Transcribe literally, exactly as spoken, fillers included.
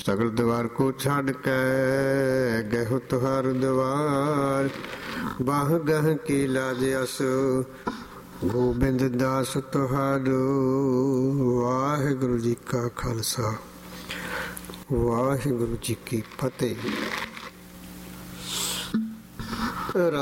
सगल द्वार को छाड़ के गहु तुहार द्वार, बाह गह की लाज अस गोबिंद दास तुहारो। वाहिगुरु जी का खालसा वाहिगुरु जी की फतेह।